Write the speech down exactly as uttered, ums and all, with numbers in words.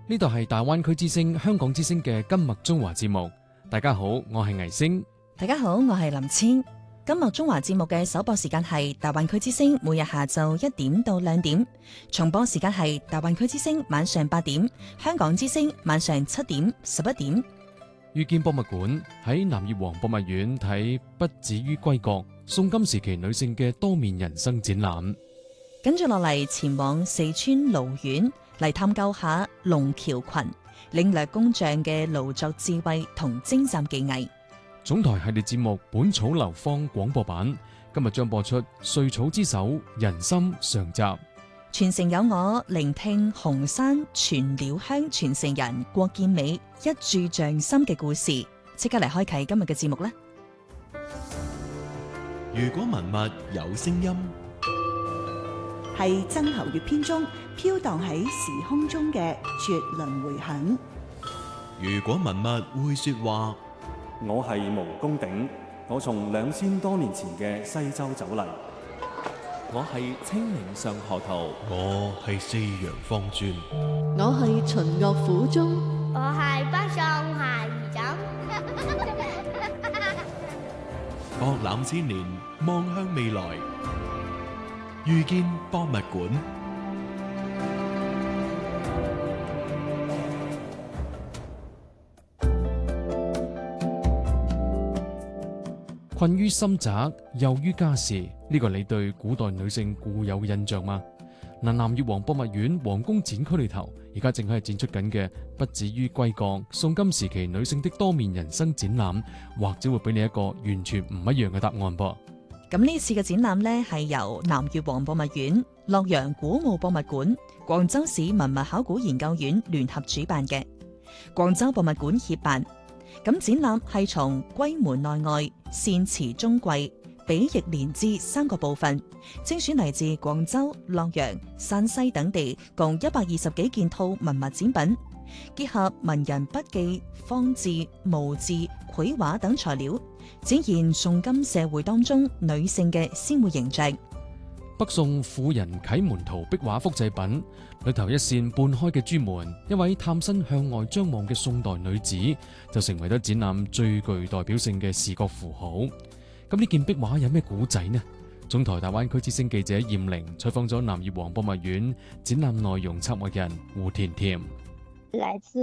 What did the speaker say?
呢度係大灣區之聲香港之聲嘅今麥中華節目。大家好，我係倪星。 大家好，我係林千。今麥中華節目嘅首播時間係大灣區之聲，每日下晝一點到兩點；重播時間係大灣區之聲晚上八點，香港之聲晚上七點、十一點。 遇見博物館喺南越王博物院睇不止於歸國宋金時期女性嘅多面人生展覽。 跟住落嚟前往四川瀘縣嚟探究下龍橋群，領略工匠嘅勞作智慧同精湛技藝。 總台系列節目《本草流芳》廣播版今日將播出《歲草之首人心》上集。 傳承有我，聆聽紅山傳料香傳承人郭建美一炷匠心嘅故事。即刻嚟開啟今日嘅節目啦！ 如果文物有聲音， 係曾侯乙編中飄蕩喺時空中嘅絕倫迴響。 如果文物會說話， 我係毛公鼎，我從兩千多年前嘅西周走嚟。 我係清明上河圖， 我係四陽方尊， 我係秦岳府中， 我係北宋孩兒枕。 博覽千年，望向未來，遇見博物館。 困於深宅，囿於家事，呢、這個你對古代女性固有印象嗎？嗱，南越王博物院皇宮展區裏頭，而家正喺度展出緊嘅不止於歸國宋金時期女性的多面人生展覽，或者會俾你一個完全唔一樣嘅答案噃。 咁呢次嘅展覽呢，係由南越王博物院、洛陽古墓博物館、廣州市文物考古研究院聯合主辦嘅，廣州博物館協辦。咁展覽係從歸門內外、善辭中貴、比翼連枝三個部分，精選嚟自廣州、洛陽、山西等地共一百二十幾件套文物展品，結合文人筆記、方志、墓志、繪畫等材料，展現宋金社會當中女性嘅鮮活形象。 北宋婦人啟門圖壁畫複製品裏頭一扇半開嘅朱門，一位探身向外張望嘅宋代女子，就成為咗展覽最具代表性嘅視覺符號。咁呢件壁畫有咩古仔呢？總台大灣區之聲記者艷玲採訪咗南越王博物院展覽內容策劃人胡甜甜。 來自